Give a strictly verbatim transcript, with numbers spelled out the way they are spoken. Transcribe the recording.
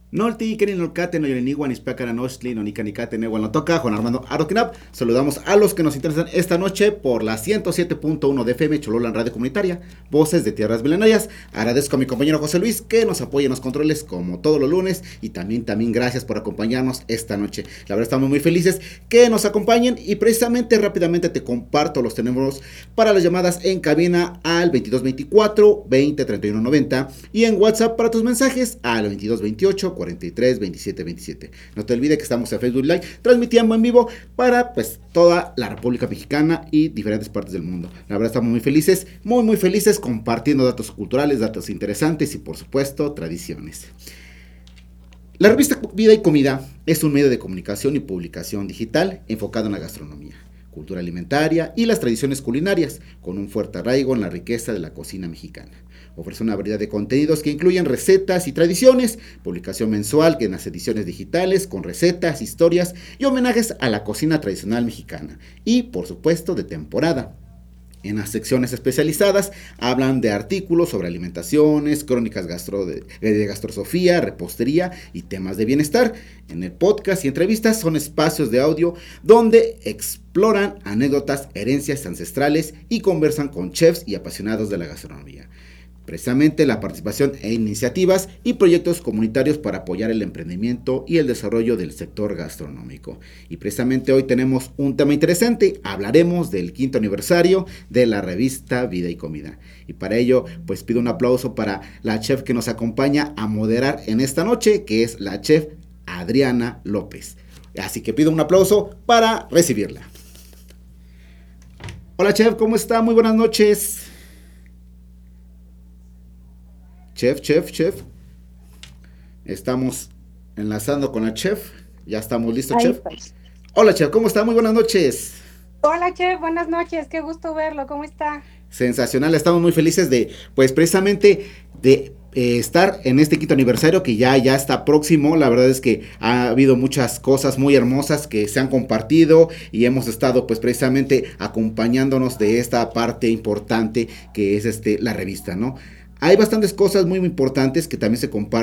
Nolti, Keni Nolcate, Noyoliniwan, Ispácara Nochtli, Nonicanicate, Nehuan Notoca, Juan Armando Aroquinap. Saludamos a los que nos interesan esta noche por la ciento siete punto uno de F M Chololan Radio Comunitaria, Voces de Tierras Milenarias. Agradezco a mi compañero José Luis que nos apoya en los controles como todos los lunes y también, también gracias por acompañarnos esta noche. La verdad estamos muy felices que nos acompañen y precisamente rápidamente te comparto los tenemos para las llamadas en cabina al veintidós veinticuatro, veinte treinta y uno noventa y en WhatsApp para tus mensajes al veintidós veintiocho, cuarenta y tres, veintisiete, veintisiete. No te olvides que estamos en Facebook Live transmitiendo en vivo para pues toda la República Mexicana y diferentes partes del mundo. La verdad estamos muy felices, muy muy felices compartiendo datos culturales, datos interesantes y por supuesto tradiciones. La revista Vida y Comida es un medio de comunicación y publicación digital enfocado en la gastronomía, cultura alimentaria y las tradiciones culinarias, con un fuerte arraigo en la riqueza de la cocina mexicana. Ofrece una variedad de contenidos que incluyen recetas y tradiciones, publicación mensual en las ediciones digitales con recetas, historias y homenajes a la cocina tradicional mexicana y, por supuesto, de temporada. En las secciones especializadas hablan de artículos sobre alimentaciones, crónicas gastro de, de gastrosofía, repostería y temas de bienestar. En el podcast y entrevistas son espacios de audio donde exploran anécdotas, herencias ancestrales y conversan con chefs y apasionados de la gastronomía. Precisamente la participación en iniciativas y proyectos comunitarios para apoyar el emprendimiento y el desarrollo del sector gastronómico. Y precisamente hoy tenemos un tema interesante, hablaremos del quinto aniversario de la revista Vida y Comida. Y para ello, pues pido un aplauso para la chef que nos acompaña a moderar en esta noche, que es la chef Adriana López. Así que pido un aplauso para recibirla. Hola chef, ¿cómo está? Muy buenas noches. Chef, chef, chef. Estamos enlazando con la chef. Ya estamos listos, Ahí chef. estás. Hola, chef, ¿cómo está? Muy buenas noches. Hola, chef, buenas noches, qué gusto verlo, ¿cómo está? Sensacional, estamos muy felices de, pues precisamente, de eh, estar en este quinto aniversario que ya, ya está próximo. La verdad es que ha habido muchas cosas muy hermosas que se han compartido y hemos estado, pues precisamente, acompañándonos de esta parte importante que es este la revista, ¿no? Hay bastantes cosas muy importantes que también se comparten